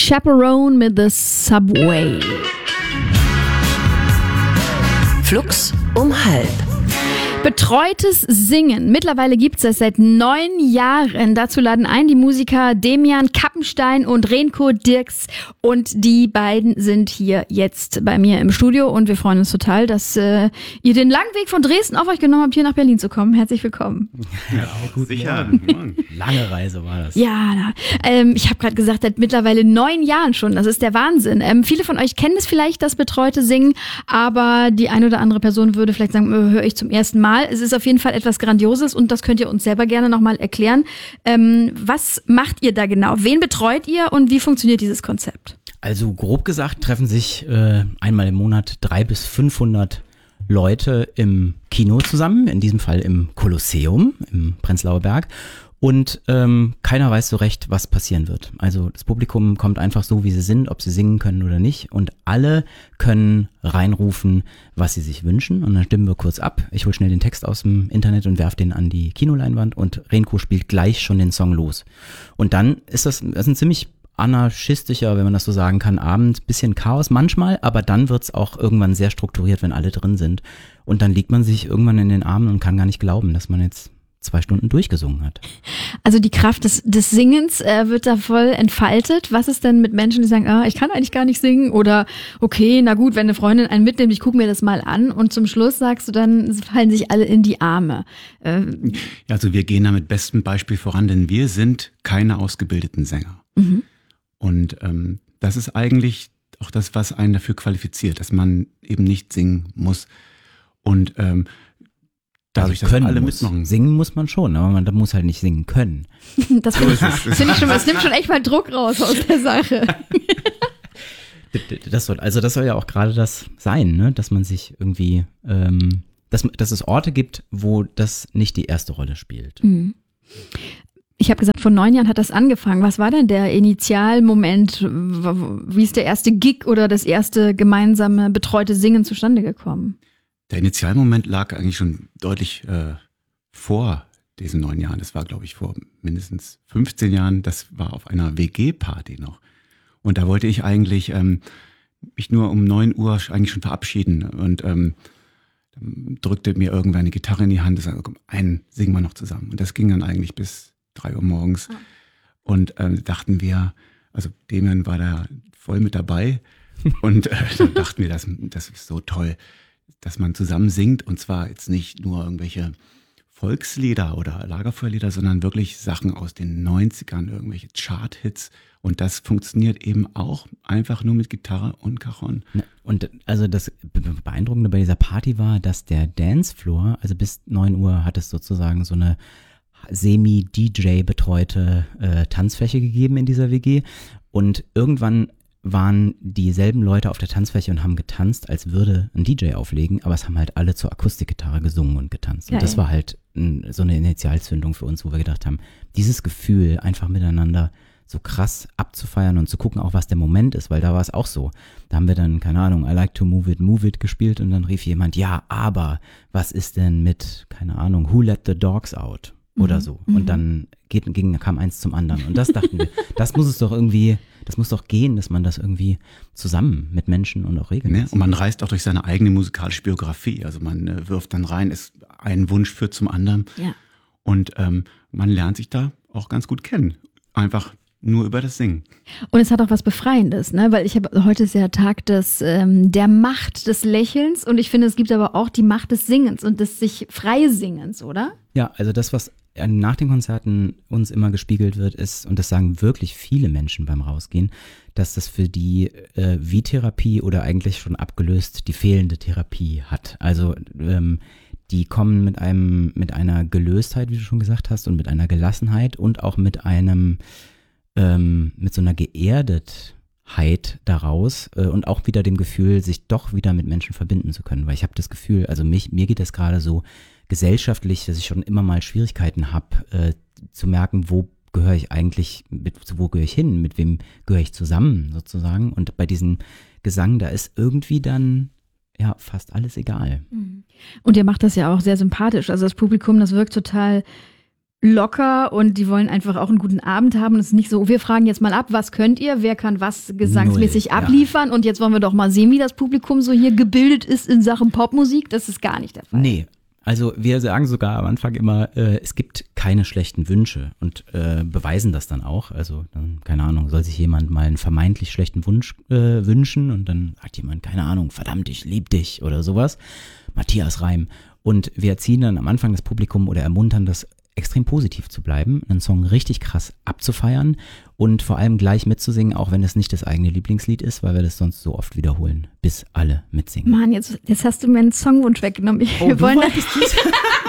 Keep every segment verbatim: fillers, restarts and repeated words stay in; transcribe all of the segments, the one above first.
Chaperone mit The Subway. Flux um halb. Betreutes Singen. Mittlerweile gibt es das seit neun Jahren. Dazu laden ein die Musiker Demian Kappenstein und Renko Dirks. Und die beiden sind hier jetzt bei mir im Studio. Und wir freuen uns total, dass äh, ihr den langen Weg von Dresden auf euch genommen habt, hier nach Berlin zu kommen. Herzlich willkommen. Ja, gut, sicher. Lange Reise war das. Ja, na, ähm, ich habe gerade gesagt, seit mittlerweile neun Jahren schon. Das ist der Wahnsinn. Ähm, viele von euch kennen es vielleicht, das betreute Singen. Aber die eine oder andere Person würde vielleicht sagen, höre ich zum ersten Mal. Es ist auf jeden Fall etwas Grandioses und das könnt ihr uns selber gerne nochmal erklären. Ähm, was macht ihr da genau? Wen betreut ihr und wie funktioniert dieses Konzept? Also grob gesagt treffen sich äh, einmal im Monat dreihundert bis fünfhundert Leute im Kino zusammen, in diesem Fall im Kolosseum im Prenzlauer Berg. Und ähm, keiner weiß so recht, was passieren wird. Also das Publikum kommt einfach so, wie sie sind, ob sie singen können oder nicht. Und alle können reinrufen, was sie sich wünschen. Und dann stimmen wir kurz ab. Ich hole schnell den Text aus dem Internet und werfe den an die Kinoleinwand. Und Renko spielt gleich schon den Song los. Und dann ist das, das ist ein ziemlich anarchistischer, wenn man das so sagen kann, Abend. Bisschen Chaos manchmal, aber dann wird's auch irgendwann sehr strukturiert, wenn alle drin sind. Und dann liegt man sich irgendwann in den Armen und kann gar nicht glauben, dass man jetzt zwei Stunden durchgesungen hat. Also die Kraft des, des Singens äh, wird da voll entfaltet. Was ist denn mit Menschen, die sagen, ah, ich kann eigentlich gar nicht singen oder okay, na gut, wenn eine Freundin einen mitnimmt, ich gucke mir das mal an und zum Schluss sagst du dann, fallen sich alle in die Arme. Ähm. Ja, also wir gehen da mit bestem Beispiel voran, denn wir sind keine ausgebildeten Sänger. Mhm. Und ähm, das ist eigentlich auch das, was einen dafür qualifiziert, dass man eben nicht singen muss. Und ähm, dadurch, also dass alle muss. mitmachen. Singen muss man schon, aber man muss halt nicht singen können. Das finde ich, find ich schon, das nimmt schon echt mal Druck raus aus der Sache. Das soll, also das soll ja auch gerade das sein, ne? Dass man sich irgendwie, ähm, dass, dass es Orte gibt, wo das nicht die erste Rolle spielt. Mhm. Ich habe gesagt, vor neun Jahren hat das angefangen. Was war denn der Initialmoment? Wie ist der erste Gig oder das erste gemeinsame betreute Singen zustande gekommen? Der Initialmoment lag eigentlich schon deutlich äh, vor diesen neun Jahren. Das war, glaube ich, vor mindestens fünfzehn Jahren. Das war auf einer W G-Party noch. Und da wollte ich eigentlich ähm, mich nur um neun Uhr eigentlich schon verabschieden. Und ähm, dann drückte mir irgendwer eine Gitarre in die Hand und sagte, komm, einen singen wir noch zusammen. Und das ging dann eigentlich bis drei Uhr morgens. Ah. Und ähm, dachten wir, also Demian war da voll mit dabei. Und äh, dann dachten wir, das, das ist so toll, dass man zusammen singt und zwar jetzt nicht nur irgendwelche Volkslieder oder Lagerfeuerlieder, sondern wirklich Sachen aus den neunzigern, irgendwelche Chart-Hits und das funktioniert eben auch einfach nur mit Gitarre und Cajon. Und also das Beeindruckende bei dieser Party war, dass der Dancefloor, also bis neun Uhr hat es sozusagen so eine semi-D J-betreute äh, Tanzfläche gegeben in dieser W G und irgendwann waren dieselben Leute auf der Tanzfläche und haben getanzt, als würde ein D J auflegen, aber es haben halt alle zur Akustikgitarre gesungen und getanzt. Geil. Und das war halt n, so eine Initialzündung für uns, wo wir gedacht haben, dieses Gefühl, einfach miteinander so krass abzufeiern und zu gucken auch, was der Moment ist, weil da war es auch so. Da haben wir dann, keine Ahnung, I like to move it, move it gespielt und dann rief jemand, ja, aber was ist denn mit, keine Ahnung, who let the dogs out? Oder so. Mhm. Und dann geht, ging, kam eins zum anderen. Und das dachten wir, das muss es doch irgendwie, das muss doch gehen, dass man das irgendwie zusammen mit Menschen und auch regeln. Ja, und man reist auch durch seine eigene musikalische Biografie. Also man äh, wirft dann rein, ist ein Wunsch führt zum anderen. Ja. Und ähm, man lernt sich da auch ganz gut kennen. Einfach nur über das Singen. Und es hat auch was Befreiendes, ne? Weil ich habe, heute ist ja Tag des, ähm, der Macht des Lächelns und ich finde, es gibt aber auch die Macht des Singens und des sich Freisingens, oder? Ja, also das, was nach den Konzerten uns immer gespiegelt wird, ist, und das sagen wirklich viele Menschen beim Rausgehen, dass das für die äh, wie Therapie oder eigentlich schon abgelöst die fehlende Therapie hat. Also ähm, die kommen mit einem, mit einer Gelöstheit, wie du schon gesagt hast, und mit einer Gelassenheit und auch mit einem, ähm, mit so einer Geerdetheit daraus äh, und auch wieder dem Gefühl, sich doch wieder mit Menschen verbinden zu können. Weil ich habe das Gefühl, also mich, mir geht das gerade so gesellschaftlich, dass ich schon immer mal Schwierigkeiten habe, äh, zu merken, wo gehöre ich eigentlich, mit, wo gehöre ich hin, mit wem gehöre ich zusammen sozusagen. Und bei diesem Gesang, da ist irgendwie dann ja fast alles egal. Und ihr macht das ja auch sehr sympathisch. Also das Publikum, das wirkt total locker und die wollen einfach auch einen guten Abend haben. Es ist nicht so, wir fragen jetzt mal ab, was könnt ihr, wer kann was gesangsmäßig Null, abliefern ja. und jetzt wollen wir doch mal sehen, wie das Publikum so hier gebildet ist in Sachen Popmusik. Das ist gar nicht der Fall. Nee. Also wir sagen sogar am Anfang immer, äh, es gibt keine schlechten Wünsche und äh, beweisen das dann auch. Also dann, keine Ahnung, soll sich jemand mal einen vermeintlich schlechten Wunsch äh, wünschen und dann sagt jemand, keine Ahnung, verdammt, ich lieb dich oder sowas. Matthias Reim. Und wir erziehen dann am Anfang das Publikum oder ermuntern das extrem positiv zu bleiben, einen Song richtig krass abzufeiern und vor allem gleich mitzusingen, auch wenn es nicht das eigene Lieblingslied ist, weil wir das sonst so oft wiederholen, bis alle mitsingen. Mann, jetzt, jetzt hast du mir einen Songwunsch weggenommen. Ich, Oh, wir, du wollen wolltest das?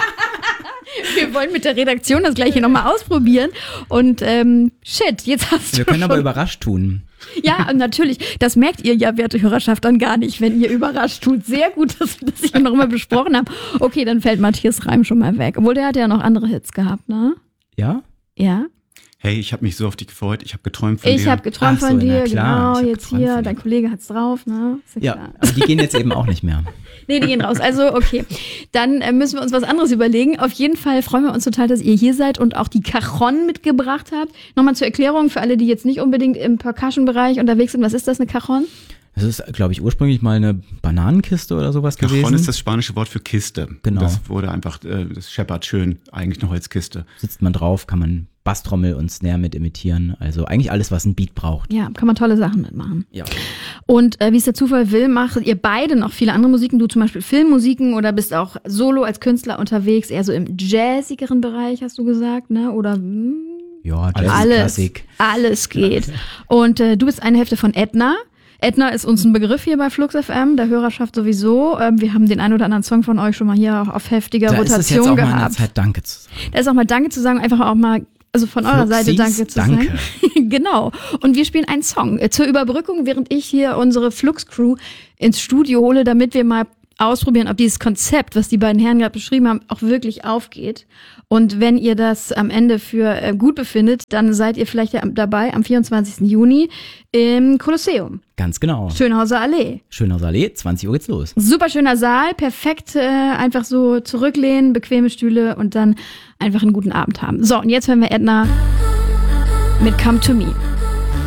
wir wollen mit der Redaktion das gleiche nochmal ausprobieren und ähm, shit, jetzt hast Wir du können schon... aber überrascht tun. Ja, natürlich. Das merkt ihr ja, werte Hörerschaft, dann gar nicht, wenn ihr überrascht tut. Sehr gut, dass wir das hier noch mal besprochen haben. Okay, dann fällt Matthias Reim schon mal weg. Obwohl, der hat ja noch andere Hits gehabt, ne? Ja? Ja. Hey, ich habe mich so auf dich gefreut. Ich habe geträumt von dir. Ich habe geträumt Ach so, von na dir, klar, ich genau, hab jetzt geträumt hier, von dein dir. Kollege hat's drauf, ne? Ist ja, Ja, klar. aber die gehen jetzt eben auch nicht mehr. Nee, die gehen raus. Also, okay. Dann äh, müssen wir uns was anderes überlegen. Auf jeden Fall freuen wir uns total, dass ihr hier seid und auch die Cajon mitgebracht habt. Nochmal zur Erklärung für alle, die jetzt nicht unbedingt im Percussion-Bereich unterwegs sind. Was ist das, eine Cajon? Das ist, glaube ich, ursprünglich mal eine Bananenkiste oder sowas gewesen. Cajon ist das spanische Wort für Kiste. Genau. Das wurde einfach, äh, das scheppert schön, eigentlich eine Holzkiste. Sitzt man drauf, kann man Basstrommel und Snare mit imitieren. Also eigentlich alles, was ein Beat braucht. Ja, kann man tolle Sachen mitmachen. Ja. Und äh, wie es der Zufall will, macht ihr beide noch viele andere Musiken. Du zum Beispiel Filmmusiken oder bist auch solo als Künstler unterwegs, eher so im jazzigeren Bereich, hast du gesagt, ne? Oder hm, Ja, Jazz, alles, Klassik. alles geht. Und äh, du bist eine Hälfte von Edna. Edna ist uns ein Begriff hier bei Flux F M, der Hörerschaft sowieso. Ähm, wir haben den einen oder anderen Song von euch schon mal hier auch auf heftiger Da ist es jetzt Rotation auch mal an der gehabt. Zeit, Danke zu sagen. Da ist auch mal Danke zu sagen, einfach auch mal, also von eurer Fluxis, Seite Danke zu danke. sagen. Genau. Und wir spielen einen Song äh, zur Überbrückung, während ich hier unsere Flux-Crew ins Studio hole, damit wir mal ausprobieren, ob dieses Konzept, was die beiden Herren gerade beschrieben haben, auch wirklich aufgeht. Und wenn ihr das am Ende für äh, gut befindet, dann seid ihr vielleicht ja dabei am vierundzwanzigsten Juni im Kolosseum. Ganz genau. Schönhauser Allee. Schönhauser Allee, zwanzig Uhr geht's los. Super schöner Saal, perfekt, äh, einfach so zurücklehnen, bequeme Stühle und dann einfach einen guten Abend haben. So, und jetzt hören wir Edna mit Come to Me.